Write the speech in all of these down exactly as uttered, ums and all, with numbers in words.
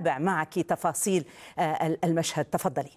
نتابع معك تفاصيل المشهد. تفضلي.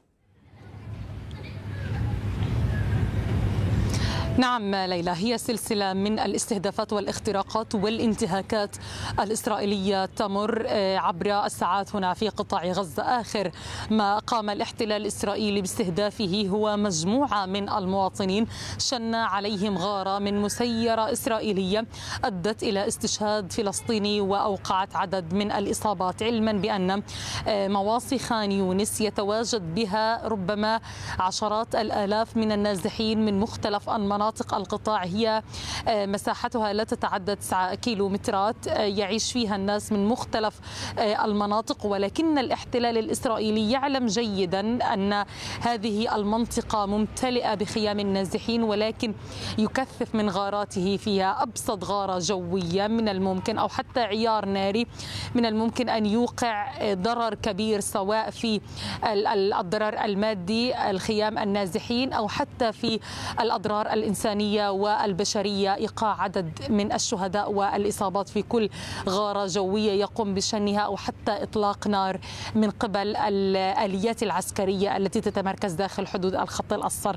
نعم ليلى، هي سلسلة من الاستهدافات والاختراقات والانتهاكات الإسرائيلية تمر عبر الساعات هنا في قطاع غزة. آخر ما قام الاحتلال الإسرائيلي باستهدافه هو مجموعة من المواطنين شن عليهم غارة من مسيرة إسرائيلية أدت إلى استشهاد فلسطيني وأوقعت عدد من الإصابات، علما بأن مواصي خان يونس يتواجد بها ربما عشرات الآلاف من النازحين من مختلف المناطق. مناطق القطاع هي مساحتها لا تتعدى تسعة كيلومترات، يعيش فيها الناس من مختلف المناطق، ولكن الاحتلال الإسرائيلي يعلم جيدا أن هذه المنطقة ممتلئة بخيام النازحين، ولكن يكثف من غاراته فيها. أبسط غارة جوية من الممكن أو حتى عيار ناري من الممكن أن يوقع ضرر كبير، سواء في الضرر المادي الخيام النازحين أو حتى في الأضرار الإنسانية والبشرية، إيقاع عدد من الشهداء والإصابات في كل غارة جوية يقوم بشنها، أو حتى إطلاق نار من قبل الآليات العسكرية التي تتمركز داخل حدود الخط الأصفر.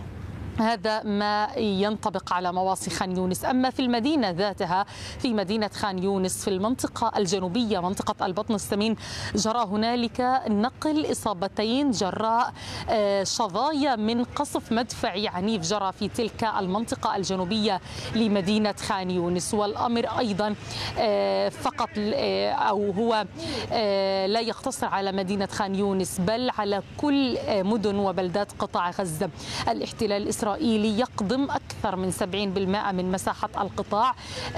هذا ما ينطبق على مواصي خان يونس. أما في المدينة ذاتها، في مدينة خان يونس في المنطقة الجنوبية منطقة البطن السمين، جرى هنالك نقل إصابتين جراء شظايا من قصف مدفعي عنيف جرى في تلك المنطقة الجنوبية لمدينة خان يونس. والأمر أيضا فقط أو هو لا يقتصر على مدينة خان يونس بل على كل مدن وبلدات قطاع غزة. الاحتلال الإسرائيلي الإسرائيلي يقضم أكثر من سبعين بالمئة من مساحة القطاع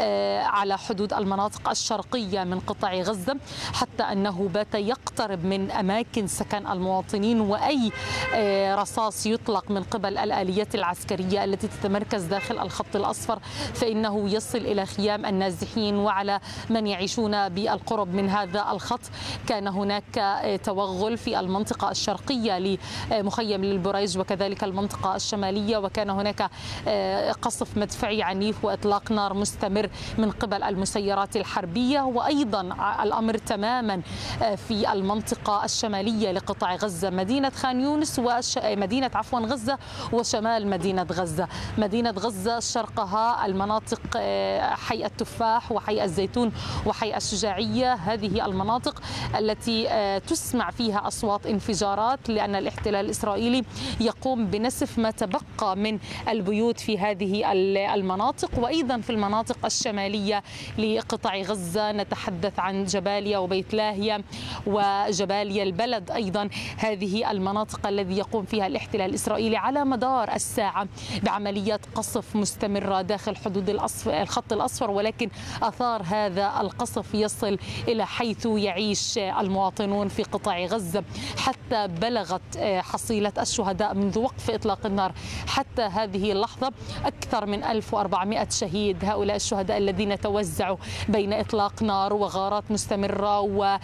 على حدود المناطق الشرقية من قطاع غزة، حتى أنه بات يقترب من أماكن سكن المواطنين، وأي رصاص يطلق من قبل الآليات العسكرية التي تتمركز داخل الخط الأصفر فإنه يصل إلى خيام النازحين وعلى من يعيشون بالقرب من هذا الخط. كان هناك توغل في المنطقة الشرقية لمخيم للبريج وكذلك المنطقة الشمالية، وكان هناك قصف مدفعي عنيف وإطلاق نار مستمر من قبل المسيرات الحربية. وأيضا الأمر تماما في المنطقة الشمالية لقطاع غزة، مدينة خان يونس ومدينة عفوا غزة وشمال مدينة غزة. مدينة غزة شرقها المناطق حي التفاح وحي الزيتون وحي الشجاعية، هذه المناطق التي تسمع فيها أصوات انفجارات، لأن الاحتلال الإسرائيلي يقوم بنسف ما تبقى من البيوت في هذه المناطق. وأيضا في المناطق الشمالية لقطاع غزة نتحدث عن جباليا وبيت لاهيا وجباليا البلد، أيضا هذه المناطق الذي يقوم فيها الاحتلال الإسرائيلي على مدار الساعة بعمليات قصف مستمرة داخل حدود الخط الأصفر، ولكن أثار هذا القصف يصل إلى حيث يعيش المواطنون في قطاع غزة، حتى بلغت حصيلة الشهداء منذ وقف إطلاق النار حتى هذه اللحظة أكثر من ألف وأربعمئة شهيد. هؤلاء الشهداء الذين توزعوا بين إطلاق نار وغارات مستمرة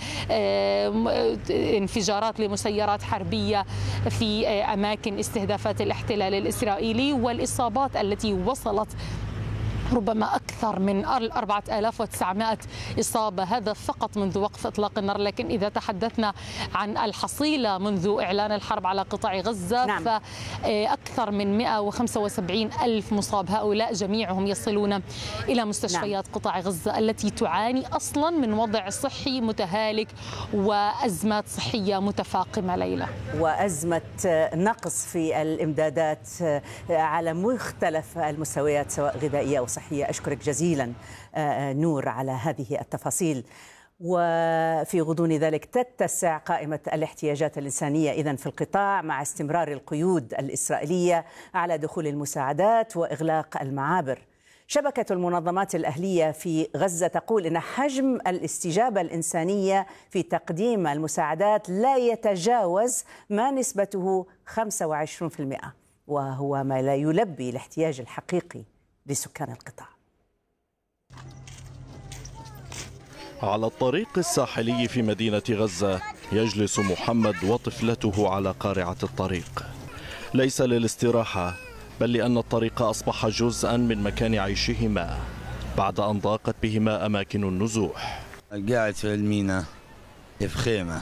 وانفجارات لمسيرات حربية في أماكن استهدافات الاحتلال الإسرائيلي، والإصابات التي وصلت ربما أكثر من أربعة آلاف وتسعمئة إصابة، هذا فقط منذ وقف إطلاق النار. لكن إذا تحدثنا عن الحصيلة منذ إعلان الحرب على قطاع غزة نعم. فأكثر من مئة وخمسة وسبعين ألف مصاب، هؤلاء جميعهم يصلون إلى مستشفيات نعم. قطاع غزة التي تعاني أصلا من وضع صحي متهالك وأزمات صحية متفاقمة. ليلى، وأزمة نقص في الإمدادات على مختلف المستويات سواء غذائية أو صحية. أشكرك جزيلا نور على هذه التفاصيل. وفي غضون ذلك تتسع قائمة الاحتياجات الإنسانية إذن في القطاع مع استمرار القيود الإسرائيلية على دخول المساعدات وإغلاق المعابر. شبكة المنظمات الأهلية في غزة تقول إن حجم الاستجابة الإنسانية في تقديم المساعدات لا يتجاوز ما نسبته خمسة وعشرين بالمئة، وهو ما لا يلبي الاحتياج الحقيقي لسكان القطاع. على الطريق الساحلي في مدينة غزة يجلس محمد وطفلته على قارعة الطريق، ليس للاستراحة بل لأن الطريق أصبح جزءا من مكان عيشهما بعد أن ضاقت بهما أماكن النزوح. قاعد في الميناء في خيمة